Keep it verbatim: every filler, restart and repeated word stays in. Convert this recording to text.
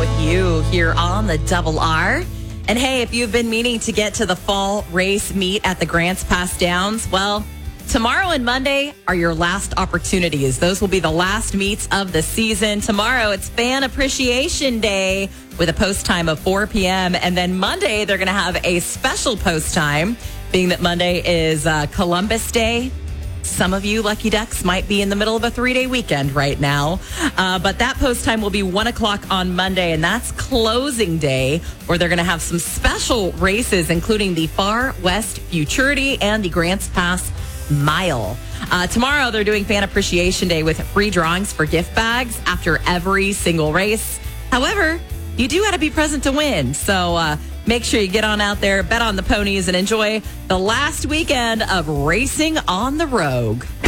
with you here on the Double R. And hey, if you've been meaning to get to the fall race meet at the Grants Pass Downs, well, tomorrow and Monday are your last opportunities. Those will be the last meets of the season. Tomorrow, it's Fan Appreciation Day with a post time of four p.m. And then Monday, they're going to have a special post time, being that Monday is uh, Columbus Day. Some of you lucky ducks might be in the middle of a three-day weekend right now. Uh, but that post time will be one o'clock on Monday, and that's closing day, where they're going to have some special races, including the Far West Futurity and the Grants Pass Mile. Uh, tomorrow, they're doing Fan Appreciation Day with free drawings for gift bags after every single race. However, you do have to be present to win. So uh, make sure you get on out there, bet on the ponies, and enjoy the last weekend of racing on the Rogue.